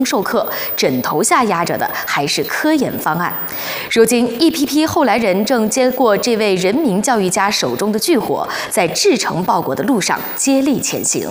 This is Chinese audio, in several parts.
授课，枕头下压着的还是科研方案。如今，一批批后来人正接过这位人民教育家手中的巨火，在制成报国的路上接力前行。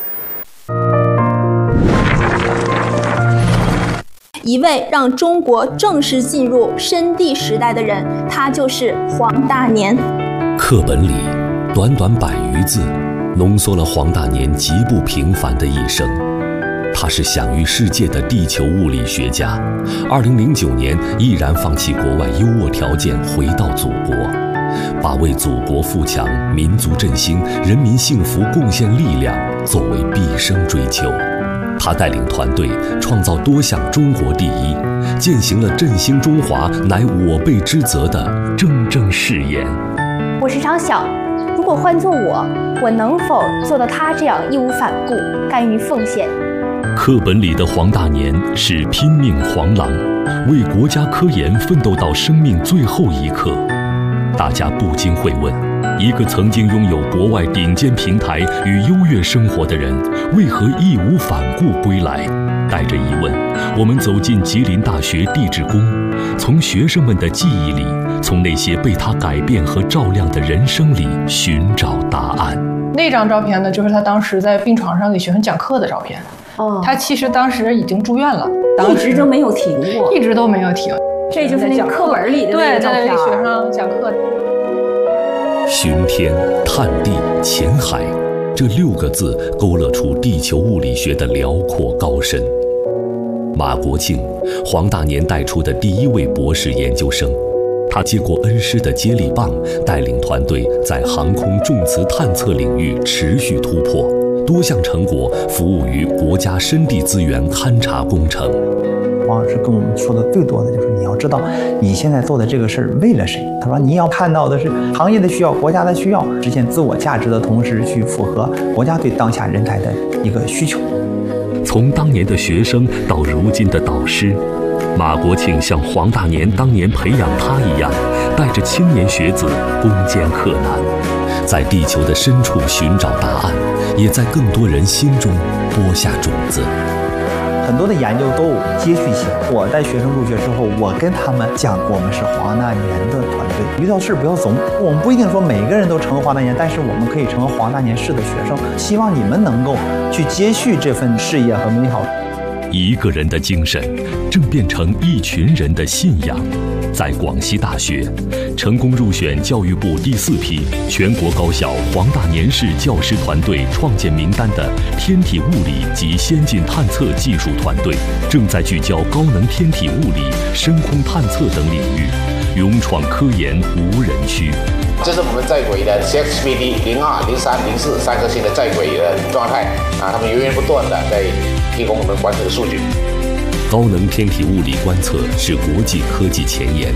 一位让中国正式进入深地时代的人，他就是黄大年。 课本里短短100余字，浓缩了黄大年极不平凡的一生。他是享誉世界的地球物理学家，2009年毅然放弃国外优渥条件，回到祖国，把为祖国富强、民族振兴、人民幸福贡献力量作为毕生追求。他带领团队创造多项中国第一，践行了振兴中华乃我辈之责的铮铮誓言。 我时常想，如果换做我能否做到他这样义无反顾、甘于奉献？ 课本里的黄大年是拼命黄狼，为国家科研奋斗到生命最后一刻。大家不禁会问，一个曾经拥有国外顶尖平台与优越生活的人，为何义无反顾归来？带着疑问，我们走进吉林大学地质宫，从学生们的记忆里，从那些被他改变和照亮的人生里寻找答案。 那张照片呢，就是他当时在病床上给学生讲课的照片。他其实当时已经住院了， 一直都没有停过， 一直都没有停。 这就是那个课本里的那个照片。 对，在给学生讲课。 巡天、探地、潜海，这6个字勾勒出地球物理学的辽阔高深。马国庆，黄大年带出的第1位博士研究生，他接过恩师的接力棒，带领团队在航空重磁探测领域持续突破。多项成果服务于国家深地资源勘察工程。 黄老师跟我们说的最多的就是，你要知道你现在做的这个事儿为了谁。他说你要看到的是行业的需要、国家的需要，实现自我价值的同时，去符合国家对当下人才的一个需求。 从当年的学生到如今的导师，马国庆像黄大年当年培养他一样，带着青年学子攻坚克难，在地球的深处寻找答案，也在更多人心中播下种子。 很多的研究都有接续性。我带学生入学之后，我跟他们讲，我们是黄大年的团队，遇到事不要怂。我们不一定说每个人都成为黄大年，但是我们可以成为黄大年式的学生。希望你们能够去接续这份事业和美好。 一个人的精神正变成一群人的信仰。在广西大学，成功入选教育部第4批全国高校黄大年式教师团队创建名单的天体物理及先进探测技术团队，正在聚焦高能天体物理、深空探测等领域，勇闯科研无人区。 这是我们在轨的 CXPD 02、03、04 3颗星的在轨的状态他们源源不断的在提供我们观测的数据。 高能天体物理观测是国际科技前沿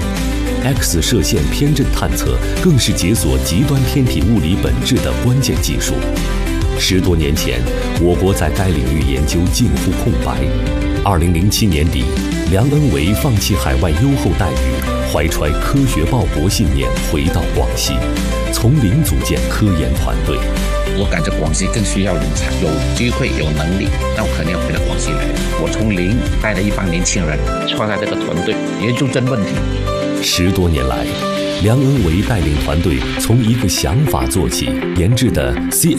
，X 射线偏振探测更是解锁极端天体物理本质的关键技术。10多年前，我国在该领域研究近乎空白。2007年底，梁恩维放弃海外优厚待遇，怀揣科学报国信念回到广西，从零组建科研团队。 我感觉广西更需要人才，有机会、有能力，那我肯定要回到广西来。我从零带了一帮年轻人创造这个团队，研究真问题。 10多年来，梁恩维带领团队从一个想法做起，研制的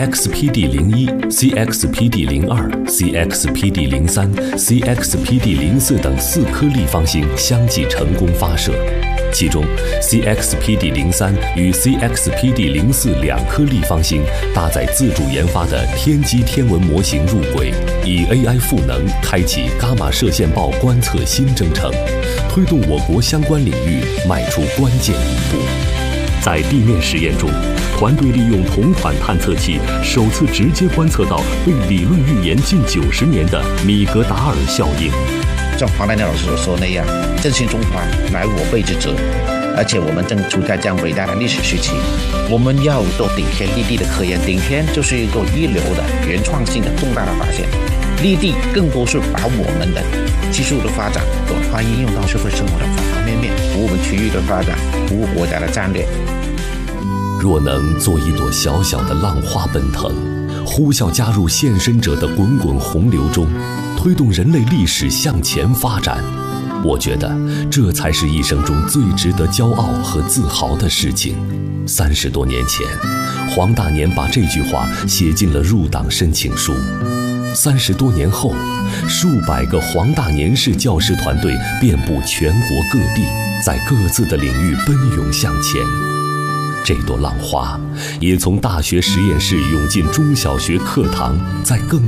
CXPD01、CXPD02、CXPD03、CXPD04等4颗立方星相继成功发射。其中 CXPD03 与 CXPD04 2颗立方星搭载自主研发的天基天文模型入轨，以 AI 赋能开启伽马射线暴观测新征程，推动我国相关领域迈出关键一步。在地面实验中，团队利用同款探测器首次直接观测到被理论预言近90年的米格达尔效应。 像黄大年老师所说那样，振兴中华乃我辈之责，而且我们正处在这样伟大的历史时期，我们要做顶天立地的科研。顶天就是一个一流的原创性的重大的发现，立地更多是把我们的技术的发展广泛应用到社会生活的方方面面，服务我们区域的发展，服务国家的战略。 若能做一朵小小的浪花奔腾，呼啸加入献身者的滚滚洪流中， 推动人类历史向前发展。我觉得这才是一生中最值得骄傲和自豪的事情。30多年前，黄大年把这句话写进了入党申请书。30多年后，数百个黄大年式教师团队遍布全国各地，在各自的领域奔涌向前。这朵浪花也从大学实验室涌进中小学课堂，在更